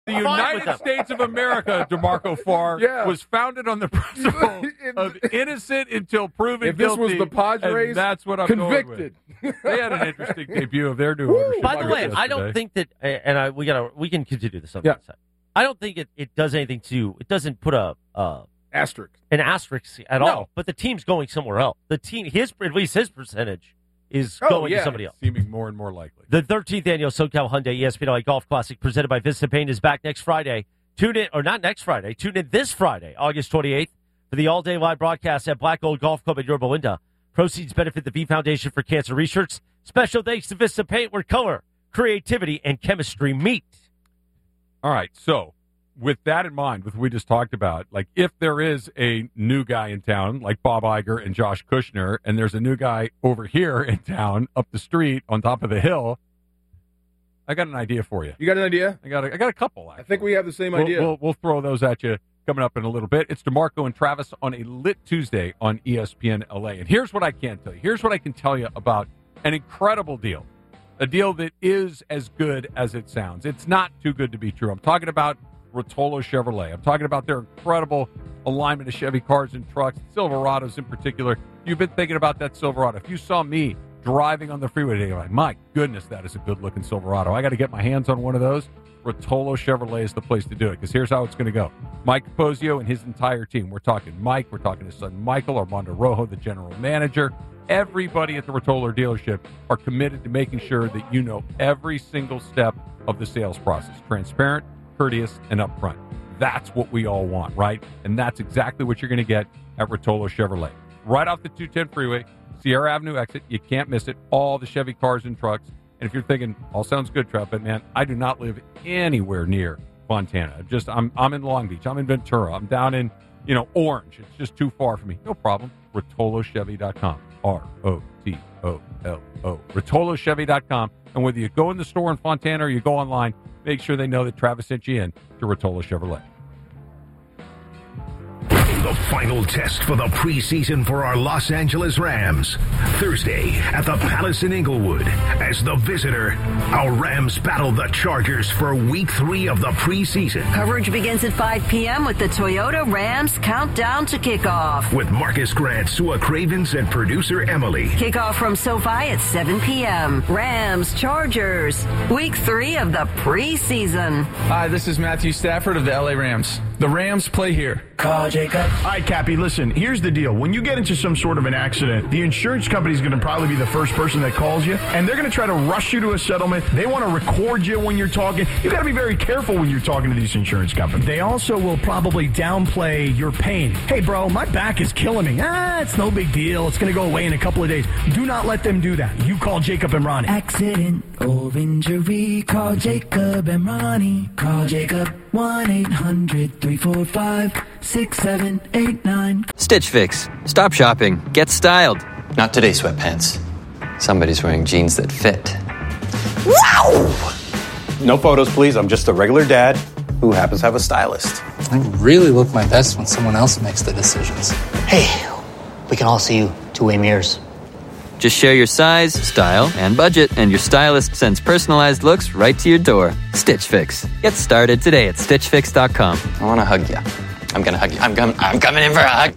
The United States of America, DeMarco Farr, was founded on the principle of innocent until proven guilty. If this was the Padres, that's what I'm convicted. Going with. They had an interesting debut of their new ownership. By the way, I don't think that, and we can continue this on the side. I don't think it does anything to. It doesn't put an asterisk at all. But the team's going somewhere else. The team, at least his percentage is going to somebody else. Seeming more and more likely. The 13th annual SoCal Hyundai ESPN LA Golf Classic presented by Vista Paint is back next Friday. Tune in, or not next Friday, tune in this Friday, August 28th, for the all-day live broadcast at Black Gold Golf Club in Yorba Linda. Proceeds benefit the V Foundation for Cancer Research. Special thanks to Vista Paint, where color, creativity, and chemistry meet. All right, so with that in mind, with what we just talked about, like if there is a new guy in town, like Bob Iger and Josh Kushner, and there's a new guy over here in town, up the street, on top of the hill, I got an idea for you. You got an idea? I got a couple, actually. I think we have the same idea. We'll throw those at you coming up in a little bit. It's DeMarco and Travis on a Lit Tuesday on ESPN LA. And here's what I can tell you. Here's what I can tell you about an incredible deal. A deal that is as good as it sounds. It's not too good to be true. I'm talking about Rotolo Chevrolet. I'm talking about their incredible alignment of Chevy cars and trucks, Silverados in particular. You've been thinking about that Silverado. If you saw me driving on the freeway today, you're like, my goodness, that is a good-looking Silverado. I got to get my hands on one of those. Rotolo Chevrolet is the place to do it, because here's how it's going to go. Mike Capozio and his entire team. We're talking Mike. We're talking his son Michael, Armando Rojo, the general manager. Everybody at the Rotolo dealership are committed to making sure that you know every single step of the sales process. Transparent, courteous, and upfront. That's what we all want, right? And that's exactly what you're going to get at Rotolo Chevrolet. Right off the 210 freeway, Sierra Avenue exit. You can't miss it. All the Chevy cars and trucks. And if you're thinking, all sounds good, Trev, but man, I do not live anywhere near Fontana. I'm in Long Beach. I'm in Ventura. I'm down in, Orange. It's just too far for me. No problem. RotoloChevy.com. ROTOLO. RotoloChevy.com. And whether you go in the store in Fontana or you go online, make sure they know that Travis sent you in to Rotolo Chevrolet. The final test for the preseason for our Los Angeles Rams. Thursday at the Palace in Inglewood. As the visitor, our Rams battle the Chargers for Week 3 of the preseason. Coverage begins at 5 p.m. with the Toyota Rams Countdown to Kickoff. With Marcus Grant, Sua Cravens, and producer Emily. Kickoff from SoFi at 7 p.m. Rams Chargers, Week 3 of the preseason. Hi, this is Matthew Stafford of the LA Rams. The Rams play here. Call Jacob. All right, Cappy, listen, here's the deal. When you get into some sort of an accident, the insurance company is going to probably be the first person that calls you, and they're going to try to rush you to a settlement. They want to record you when you're talking. You got to be very careful when you're talking to these insurance companies. They also will probably downplay your pain. Hey, bro, my back is killing me. It's no big deal. It's going to go away in a couple of days. Do not let them do that. You call Jacob and Ronnie. Accident or injury, call Jacob and Ronnie. Call Jacob 1-800-345-6789. Stitch Fix. Stop shopping. Get styled. Not today, sweatpants. Somebody's wearing jeans that fit. Wow! No photos, please. I'm just a regular dad who happens to have a stylist. I really look my best when someone else makes the decisions. Hey, we can all see you two-way mirrors. Just share your size, style, and budget, and your stylist sends personalized looks right to your door. Stitch Fix. Get started today at StitchFix.com. I want to hug you. I'm going to hug you. I'm coming in for a hug.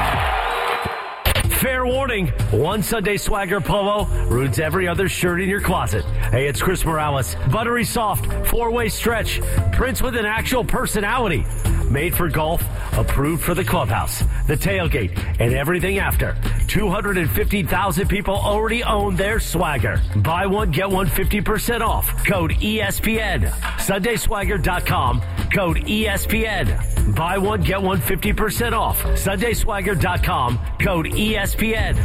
Fair warning, one Sunday Swagger polo ruins every other shirt in your closet. Hey, it's Chris Morales. Buttery soft, 4-way stretch, prints with an actual personality. Made for golf, approved for the clubhouse, the tailgate, and everything after. 250,000 people already own their Swagger. Buy one, get one 50% off. Code ESPN. SundaySwagger.com. Code ESPN. Buy one, get one 50% off. SundaySwagger.com. Code ESPN.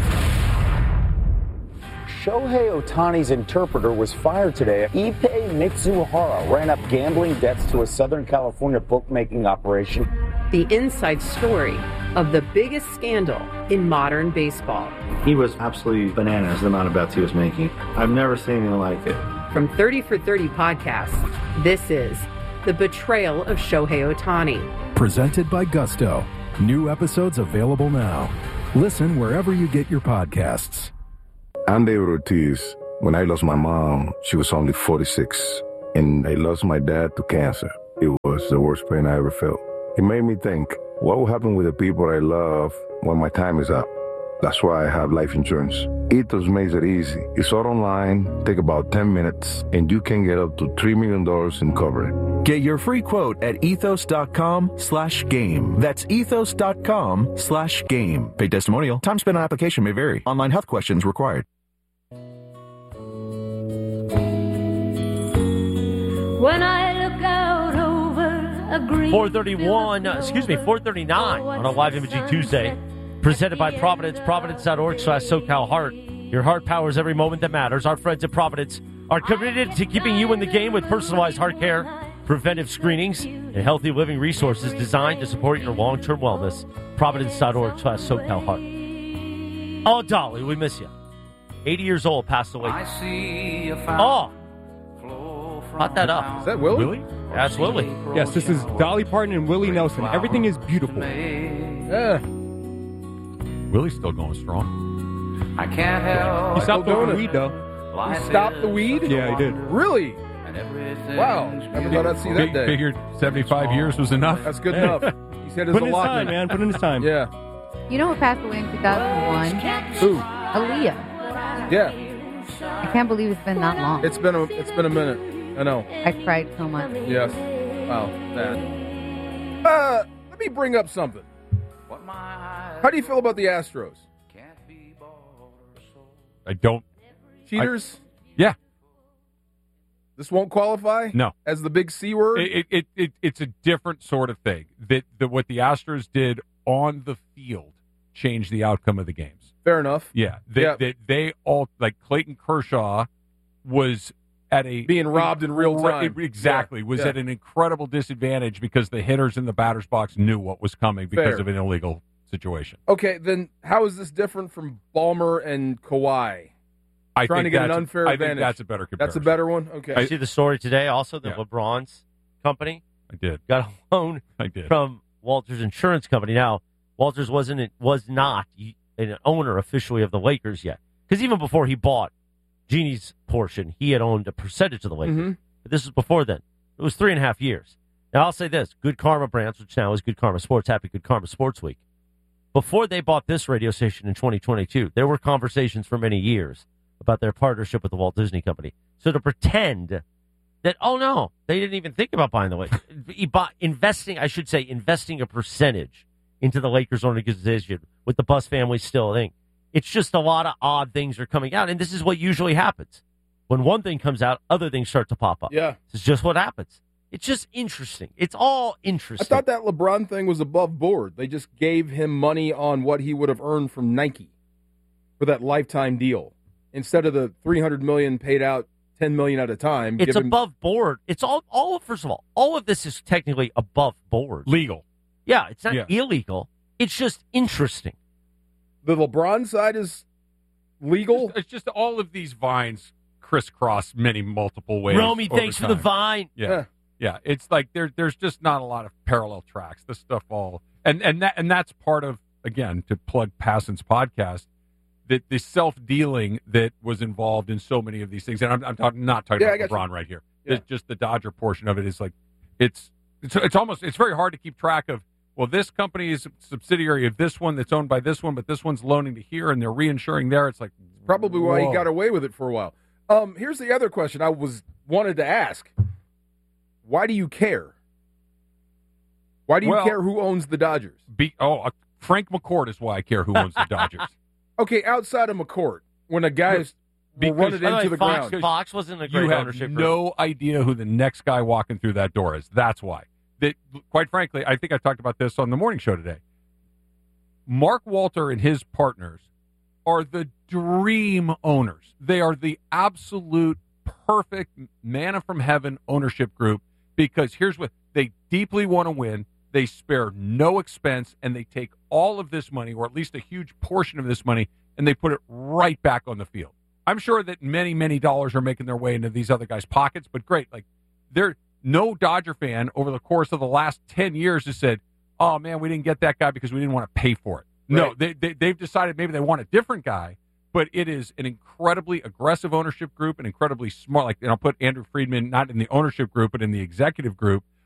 Shohei Ohtani's interpreter was fired today. Ippei Mitsuhara ran up gambling debts to a Southern California bookmaking operation. The inside story of the biggest scandal in modern baseball. He was absolutely bananas the amount of bets he was making. I've never seen anything like it. From 30 for 30 podcasts, this is The Betrayal of Shohei Ohtani. Presented by Gusto. New episodes available now. Listen wherever you get your podcasts. I'm David Ortiz. When I lost my mom, she was only 46, and I lost my dad to cancer. It was the worst pain I ever felt. It made me think, what will happen with the people I love when my time is up? That's why I have life insurance. Ethos makes it easy. It's all online, take about 10 minutes, and you can get up to $3 million in coverage. Get your free quote at ethos.com/game. That's ethos.com/game. Paid testimonial. Time spent on application may vary. Online health questions required. When I look out over a green 439 on a live imaging Tuesday. Presented by Providence, providence.org/SoCal Heart. Your heart powers every moment that matters. Our friends at Providence are committed to keeping you in the game with personalized heart care, preventive screenings, and healthy living resources designed to support your long-term wellness. Providence.org/SoCal Heart. Oh, Dolly, we miss you. 80 years old, passed away. Oh! Hot that up. Is that Willie? That's Willie. Yes, this is Dolly Parton and Willie Nelson. Everything is beautiful. Yeah. Willie's still going strong. I can't help. He stopped the weed, though. He stopped the weed? Yeah, he did. Really? Wow. Never thought I'd see that day. Figured 75 years was enough. That's good enough. He said it's Put a in his lock time, man. Put in his time. Yeah. You know who passed away in 2001? Who? Aaliyah. Yeah. I can't believe it's been that long. It's been a minute. I know. I cried so much. Yes. Wow. Sad. Let me bring up something. How do you feel about the Astros? I don't. Cheaters? Yeah. This won't qualify? No. As the big C word? It's a different sort of thing. That what the Astros did on the field changed the outcome of the games. Fair enough. Yeah. They all, like Clayton Kershaw was at a... being robbed in real time. Exactly. Was at an incredible disadvantage because the hitters in the batter's box knew what was coming because of an illegal situation. Okay, then how is this different from Ballmer and Kawhi? Trying to get an unfair advantage. I think that's a better comparison. That's a better one? Okay. I see the story today also that LeBron's company I did. got a loan from Walters Insurance Company. Now, Walters was not an owner officially of the Lakers yet. Because even before he bought Genie's portion, he had owned a percentage of the Lakers. Mm-hmm. But this was before then. It was 3.5 years. Now, I'll say this. Good Karma Brands, which now is Good Karma Sports, happy Good Karma Sports Week. Before they bought this radio station in 2022, there were conversations for many years about their partnership with the Walt Disney Company. So to pretend that, oh, no, they didn't even think about buying the Lakers. investing a percentage into the Lakers organization with the Buss family still a thing. It's just a lot of odd things are coming out, and this is what usually happens. When one thing comes out, other things start to pop up. Yeah. This is just what happens. It's just interesting. It's all interesting. I thought that LeBron thing was above board. They just gave him money on what he would have earned from Nike for that lifetime deal. Instead of the $300 million paid out $10 million at a time. It's above board. It's all first of all of this is technically above board. Legal. Yeah, it's not illegal. It's just interesting. The LeBron side is legal? It's just all of these vines crisscross multiple ways. Romy, thanks for the vine. Yeah. Yeah, it's like there's just not a lot of parallel tracks. This stuff all and that's part of, again, to plug Passan's podcast, that the self-dealing that was involved in so many of these things. And I'm not talking about LeBron right here. Yeah. It's just the Dodger portion of it is like it's very hard to keep track of. Well, this company is a subsidiary of this one that's owned by this one, but this one's loaning to here and they're reinsuring there. It's like probably why he got away with it for a while. Here's the other question I wanted to ask. Why do you care? Why do you care who owns the Dodgers? Frank McCourt is why I care who owns the Dodgers. Okay, outside of McCourt, when a guy's running into the ground. Fox wasn't a great ownership group. You have no idea who the next guy walking through that door is. That's why. Quite frankly, I think I talked about this on the morning show today. Mark Walter and his partners are the dream owners. They are the absolute perfect manna from heaven ownership group. Because here's what they deeply want to win. They spare no expense, and they take all of this money, or at least a huge portion of this money, and they put it right back on the field. I'm sure that many, many dollars are making their way into these other guys' pockets, but great. Like, no Dodger fan over the course of the last 10 years has said, oh, man, we didn't get that guy because we didn't want to pay for it. Right. No, they've decided maybe they want a different guy, but it is an incredibly aggressive ownership group, an incredibly smart, and I'll put Andrew Friedman not in the ownership group, but in the executive group,